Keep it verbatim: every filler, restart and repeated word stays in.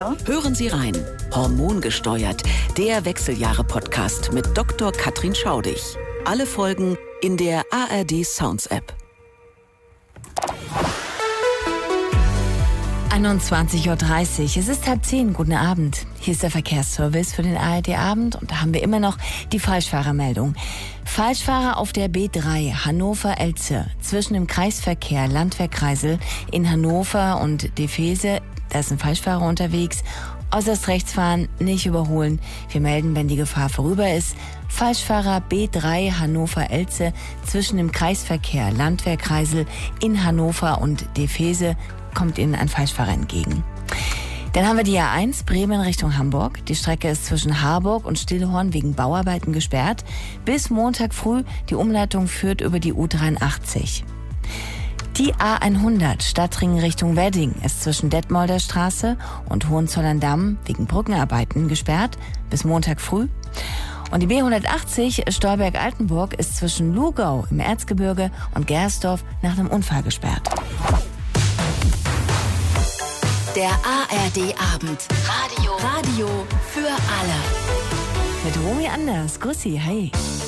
Wechseljahre? Hören Sie rein. Hormongesteuert, der Wechseljahre-Podcast mit Doktor Katrin Schaudig. Alle Folgen in der A R D Sounds App. einundzwanzig Uhr dreißig. Es ist halb zehn. Guten Abend. Hier ist der Verkehrsservice für den A R D-Abend und da haben wir immer noch die Falschfahrermeldung. Falschfahrer auf der B drei Hannover-Elze zwischen dem Kreisverkehr Landwehr-Kreisel in Hannover und Defese. Da ist ein Falschfahrer unterwegs. Äußerst rechts fahren, nicht überholen. Wir melden, wenn die Gefahr vorüber ist. Falschfahrer B drei Hannover-Elze zwischen dem Kreisverkehr Landwehr-Kreisel in Hannover und Defese. Kommt Ihnen ein Falschfahrer entgegen. Dann haben wir die A eins Bremen Richtung Hamburg. Die Strecke ist zwischen Harburg und Stillhorn wegen Bauarbeiten gesperrt. Bis Montag früh. Die Umleitung führt über die U dreiundachtzig. Die A hundert Stadtring Richtung Wedding ist zwischen Detmolder Straße und Hohenzollern-Damm wegen Brückenarbeiten gesperrt. Bis Montag früh. Und die B hundertachtzig Stolberg-Altenburg ist zwischen Lugau im Erzgebirge und Gersdorf nach einem Unfall gesperrt. Der A R D-Abend. Radio. Radio für alle. Mit Romy Anders. Grüß Sie. Hi.